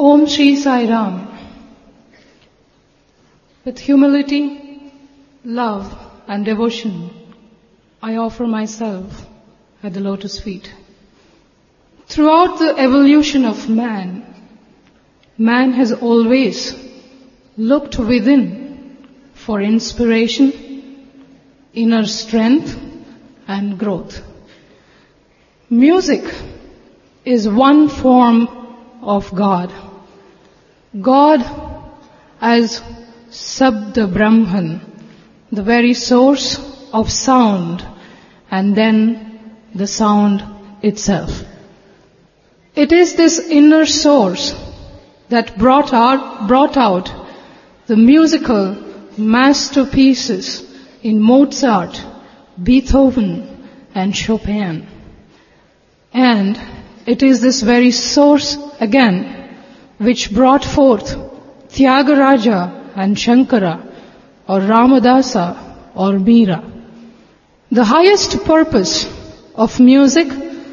Om Shri Sai Ram. With humility, love and devotion, I offer myself at the lotus feet. Throughout the evolution of man, man has always looked within for inspiration, inner strength and growth. Music is one form of God. God as Sabda Brahman, the very source of sound, and then the sound itself. It is this inner source that brought out the musical masterpieces in Mozart, Beethoven, and Chopin. And it is this very source again which brought forth Tyagaraja and Shankara, or Ramadasa, or Meera. The highest purpose of music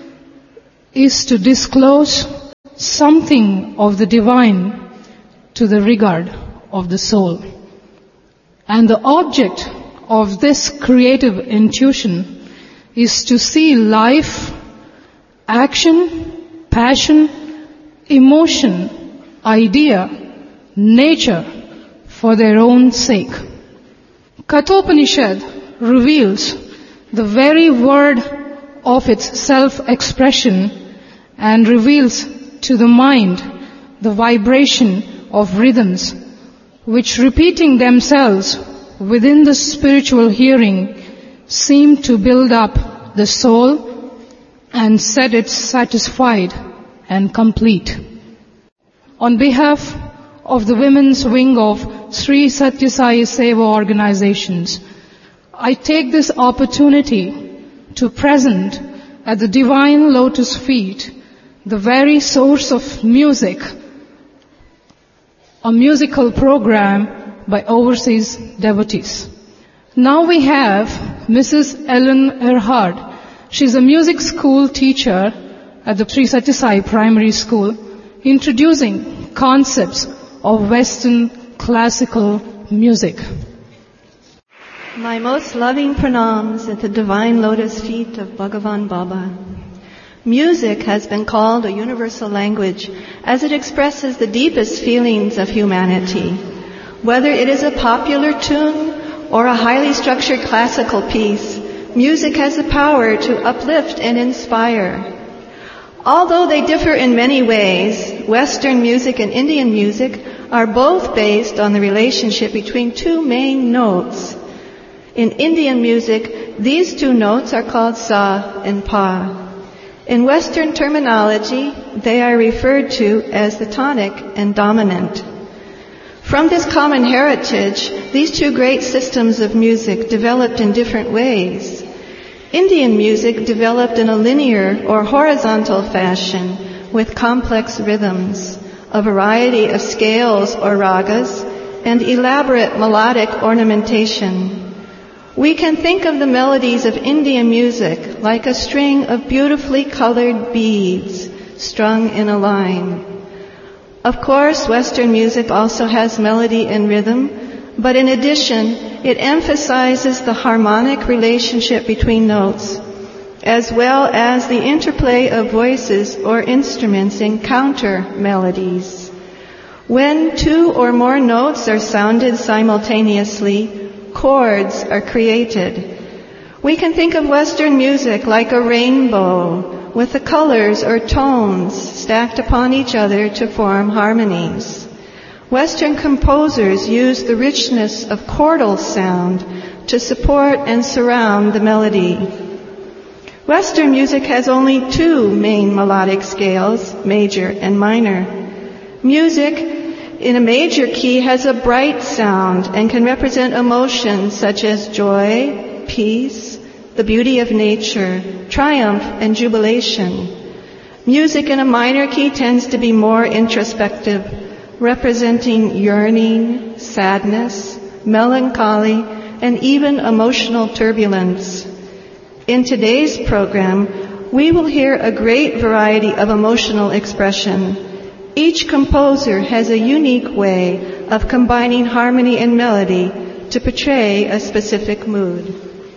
is to disclose something of the divine to the regard of the soul. And the object of this creative intuition is to see life, action, passion, emotion, idea, nature for their own sake. Kathopanishad reveals the very word of its self-expression and reveals to the mind the vibration of rhythms which, repeating themselves within the spiritual hearing, seem to build up the soul and set it satisfied and complete. On behalf of the women's wing of Sri Satya Sai Seva organizations, I take this opportunity to present at the divine lotus feet the very source of music, a musical program by overseas devotees. Now we have Mrs. Ellen Erhard. She's a music school teacher at the Sri Satya Sai Primary School, introducing concepts of Western classical music. My most loving pranams at the divine lotus feet of Bhagavan Baba. Music has been called a universal language as it expresses the deepest feelings of humanity. Whether it is a popular tune or a highly structured classical piece, music has the power to uplift and inspire. Although they differ in many ways, Western music and Indian music are both based on the relationship between two main notes. In Indian music, these two notes are called sa and pa. In Western terminology, they are referred to as the tonic and dominant. From this common heritage, these two great systems of music developed in different ways. Indian music developed in a linear or horizontal fashion with complex rhythms, a variety of scales or ragas, and elaborate melodic ornamentation. We can think of the melodies of Indian music like a string of beautifully colored beads strung in a line. Of course, Western music also has melody and rhythm, but in addition, it emphasizes the harmonic relationship between notes, as well as the interplay of voices or instruments in counter melodies. When two or more notes are sounded simultaneously, chords are created. We can think of Western music like a rainbow, with the colors or tones stacked upon each other to form harmonies. Western composers use the richness of chordal sound to support and surround the melody. Western music has only two main melodic scales, major and minor. Music in a major key has a bright sound and can represent emotions such as joy, peace, the beauty of nature, triumph, and jubilation. Music in a minor key tends to be more introspective, representing yearning, sadness, melancholy, and even emotional turbulence. In today's program, we will hear a great variety of emotional expression. Each composer has a unique way of combining harmony and melody to portray a specific mood.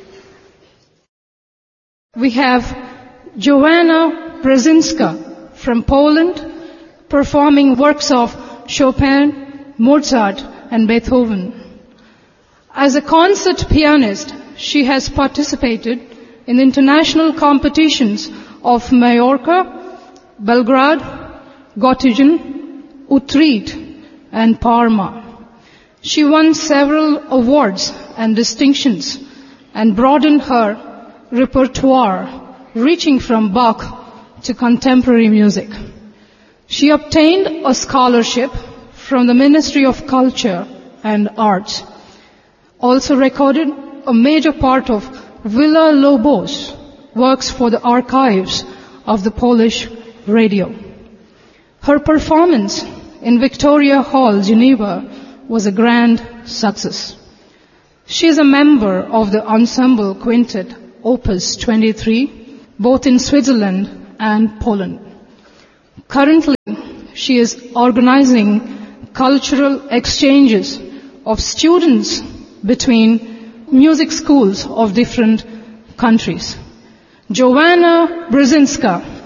We have Joanna Brzezinska from Poland performing works of Chopin, Mozart, and Beethoven. As a concert pianist, she has participated in international competitions of Mallorca, Belgrade, Göttingen, Utrecht, and Parma. She won several awards and distinctions and broadened her repertoire, reaching from Bach to contemporary music. She obtained a scholarship from the Ministry of Culture and Arts. Also recorded a major part of Villa Lobos works for the archives of the Polish radio. Her performance in Victoria Hall, Geneva, was a grand success. She is a member of the ensemble quintet Opus 23, both in Switzerland and Poland. Currently, she is organizing cultural exchanges of students between music schools of different countries. Joanna Brzezinska